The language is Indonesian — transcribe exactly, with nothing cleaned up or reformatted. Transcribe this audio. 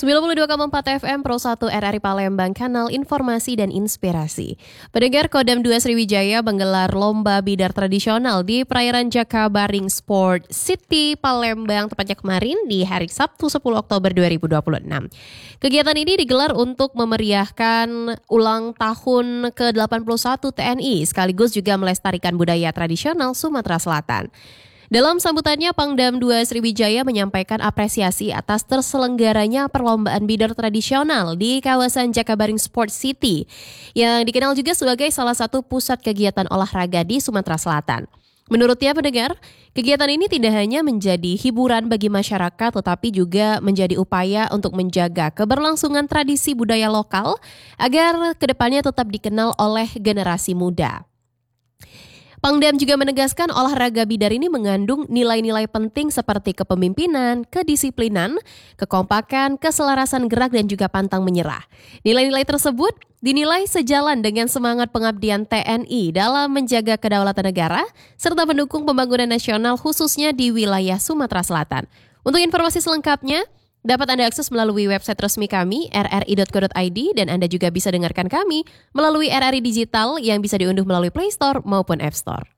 sembilan puluh dua koma empat F M Pro satu R R I Palembang, kanal informasi dan inspirasi. Pendengar, Kodam dua Sriwijaya menggelar lomba bidar tradisional di perairan Jakabaring Sport City Palembang tepatnya kemarin di hari Sabtu sepuluh Oktober dua ribu dua puluh enam. Kegiatan ini digelar untuk memeriahkan ulang tahun ke delapan puluh satu T N I sekaligus juga melestarikan budaya tradisional Sumatera Selatan. Dalam sambutannya, Pangdam dua Sriwijaya menyampaikan apresiasi atas terselenggaranya perlombaan bidar tradisional di kawasan Jakabaring Sport City yang dikenal juga sebagai salah satu pusat kegiatan olahraga di Sumatera Selatan. Menurutnya, pendengar, kegiatan ini tidak hanya menjadi hiburan bagi masyarakat tetapi juga menjadi upaya untuk menjaga keberlangsungan tradisi budaya lokal agar kedepannya tetap dikenal oleh generasi muda. Pangdam juga menegaskan olahraga bidar ini mengandung nilai-nilai penting seperti kepemimpinan, kedisiplinan, kekompakan, keselarasan gerak dan juga pantang menyerah. Nilai-nilai tersebut dinilai sejalan dengan semangat pengabdian T N I dalam menjaga kedaulatan negara serta mendukung pembangunan nasional khususnya di wilayah Sumatera Selatan. Untuk informasi selengkapnya, dapat Anda akses melalui website resmi kami r r i dot co dot i d dan Anda juga bisa dengarkan kami melalui R R I Digital yang bisa diunduh melalui Play Store maupun App Store.